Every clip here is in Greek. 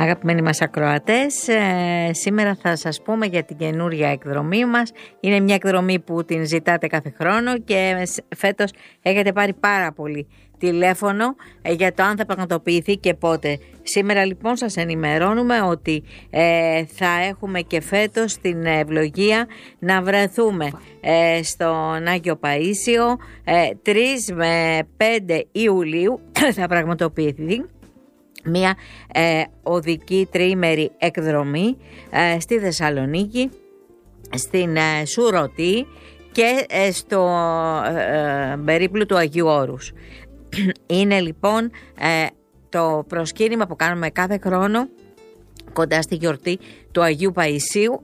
Αγαπημένοι μας ακροατές, σήμερα θα σας πούμε για την καινούρια εκδρομή μας. Είναι μια εκδρομή που την ζητάτε κάθε χρόνο και φέτος έχετε πάρει πάρα πολύ τηλέφωνο για το αν θα πραγματοποιηθεί και πότε. Σήμερα λοιπόν σας ενημερώνουμε ότι θα έχουμε και φέτος την ευλογία να βρεθούμε στον Άγιο Παΐσιο 3 με 5 Ιουλίου θα πραγματοποιηθεί μια οδική τριήμερη εκδρομή στη Θεσσαλονίκη, στην Σουρωτή και στο περίπλου του Αγίου Όρους. Είναι λοιπόν το προσκύνημα που κάνουμε κάθε χρόνο κοντά στη γιορτή του Αγίου Παΐσιου.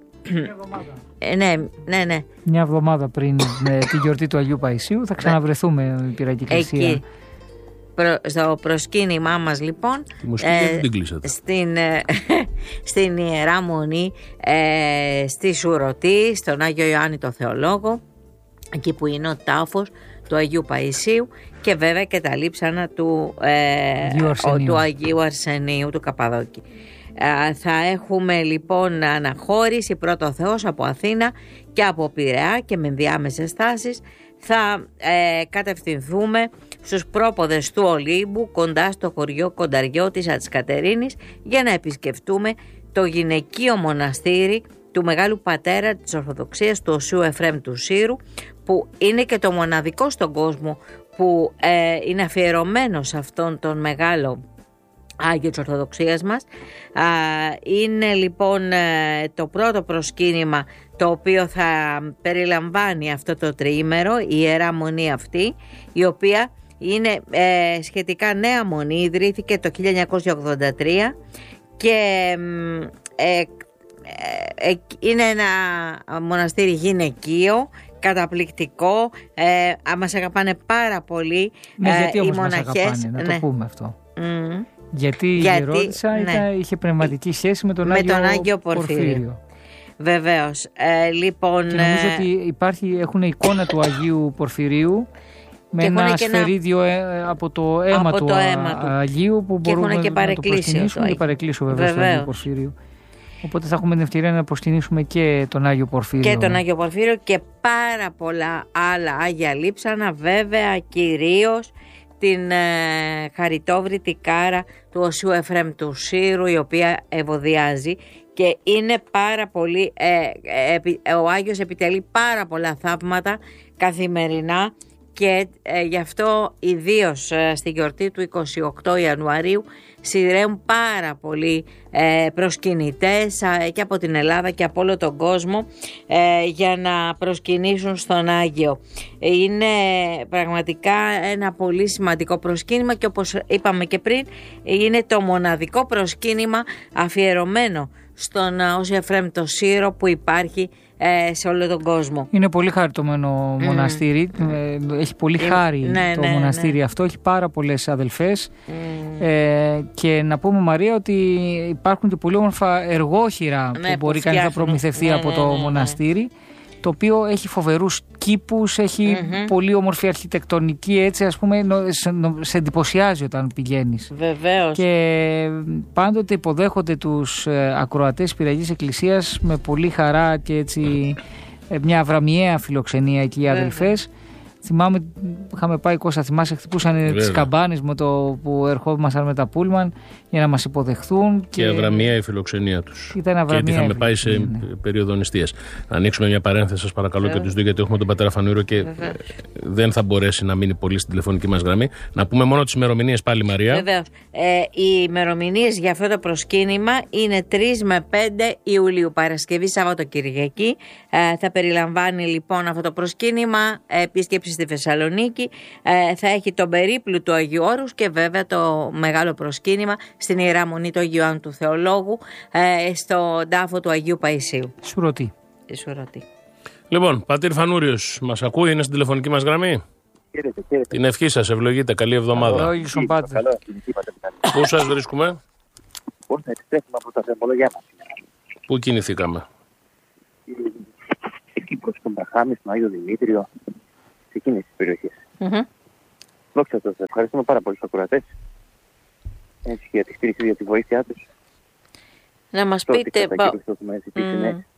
Ναι. Μια εβδομάδα πριν τη γιορτή του Αγίου Παΐσιου θα ξαναβρεθούμε η Πυριακή Εκκλησία. Εκεί. Στο προσκύνημά μας λοιπόν στην Ιερά Μονή στη Σουρωτή, στον Άγιο Ιωάννη το Θεολόγο, εκεί που είναι ο τάφος του Αγίου Παΐσιου και βέβαια και τα λείψανα του Αγίου Αρσενίου του Καπαδόκη. Θα έχουμε λοιπόν αναχώρηση πρώτο Θεός από Αθήνα και από Πειραιά και με ενδιάμεσες στάσεις. Θα κατευθυνθούμε στους πρόποδες του Ολύμπου κοντά στο χωριό Κονταριό της Αττικατερίνης για να επισκεφτούμε το γυναικείο μοναστήρι του Μεγάλου Πατέρα της Ορθοδοξίας του Οσίου Εφραίμ του Σύρου, που είναι και το μοναδικό στον κόσμο που είναι αφιερωμένο σε αυτόν τον μεγάλο Άγιο της Ορθοδοξίας μας. Είναι λοιπόν το πρώτο προσκύνημα το οποίο θα περιλαμβάνει αυτό το τριήμερο, η Ιερά Μονή αυτή, η οποία είναι σχετικά νέα μονή, ιδρύθηκε το 1983 και είναι ένα μοναστήρι γυναικείο, καταπληκτικό, μας αγαπάνε πάρα πολύ γιατί οι μοναχές. Μας αγαπάνε, να το πούμε αυτό. Γιατί η Ρώτισσα είχε πνευματική σχέση με τον Άγιο Πορφύριο. Βεβαίως. Λοιπόν, και νομίζω ότι έχουν εικόνα του Αγίου Πορφυρίου με ένα σφαιρίδιο από το αίμα του Αγίου που μπορούμε να το προσκυνήσουμε και παρεκκλήσιο βέβαια του Αγίου Πορφυρίου. Οπότε θα έχουμε την ευκαιρία να προσκυνήσουμε και τον Άγιο Πορφύριο. Και τον Άγιο Πορφύριο και πάρα πολλά άλλα Άγια Λείψανα, βέβαια κυρίως την χαριτόβρητη κάρα του Οσίου Εφραίμ του Σύρου, η οποία ευωδιάζει και είναι πάρα πολύ, ο Άγιος επιτελεί πάρα πολλά θαύματα καθημερινά και γι' αυτό ιδίως στη γιορτή του 28 Ιανουαρίου σειραίουν πάρα πολλοί προσκυνητές και από την Ελλάδα και από όλο τον κόσμο για να προσκυνήσουν στον Άγιο. Είναι πραγματικά ένα πολύ σημαντικό προσκύνημα και όπως είπαμε και πριν, είναι το μοναδικό προσκύνημα αφιερωμένο στον Όσιο Εφραίμ το Σύρο που υπάρχει σε όλο τον κόσμο. Είναι πολύ χαριτωμένο μοναστήρι, έχει πολύ χάρη το μοναστήρι αυτό, έχει πάρα πολλές αδελφές και να πούμε, Μαρία, ότι υπάρχουν και πολύ όμορφα εργόχειρα που μπορεί κανείς να προμηθευτεί από το μοναστήρι, το οποίο έχει φοβερούς κήπους, έχει πολύ όμορφη αρχιτεκτονική, έτσι ας πούμε σε εντυπωσιάζει όταν πηγαίνεις. Βεβαίως. Και πάντοτε υποδέχονται τους ακροατές Πυριακής Εκκλησίας με πολύ χαρά και έτσι μια αβραμιαία φιλοξενία εκεί οι αδελφές. Θυμάμαι, είχαμε πάει, Κώστα, θυμάσαι, χτυπούσαν τις καμπάνες με το που ερχόμασταν με τα πούλμαν για να μας υποδεχθούν. Και αβραμιαία η φιλοξενία τους. Ήταν αβραμιαία. Και είχαμε πάει σε περίοδο νηστείας. Να ανοίξουμε μια παρένθεση, σας παρακαλώ, και τους δύο, γιατί έχουμε τον πατέρα Φανούριο και δεν θα μπορέσει να μείνει πολύ στην τηλεφωνική μας γραμμή. Να πούμε μόνο τις ημερομηνίες πάλι, Μαρία. Βεβαίως. Οι ημερομηνίες για αυτό το προσκύνημα είναι 3 με 5 Ιουλίου, Παρασκευή, Σάββατο, Κυριακή. Θα περιλαμβάνει λοιπόν αυτό το προσκύνημα επίσκεψη στη Θεσσαλονίκη, θα έχει τον περίπλου του Αγίου Όρους και βέβαια το μεγάλο προσκύνημα στην Ιερά Μονή του Αγίου Ιωάννη του Θεολόγου, στον τάφο του Αγίου Παΐσιου. Σουρωτή. Λοιπόν, πατήρ Φανούριος, μας ακούει, είναι στην τηλεφωνική μας γραμμή. Χαίρετε. Την ευχή σας, ευλογείτε, καλή εβδομάδα. Πού σας βρίσκουμε? Πώς θα επιστρέφουμε από τα θερμολογιά μας. Πού κινηθήκαμε? Εκεί προς τον Παχάμι, στον Άγιο Δημήτριο, σε εκείνες τις περιοχές. Δόξα τω Θεώ, ευχαριστούμε πάρα πολύ στους ακροατές. Έτσι και για τη στήριξη, για τη βοήθειά τους. να μας πείτε... Χριστός έχουμε ζητήσει, ναι.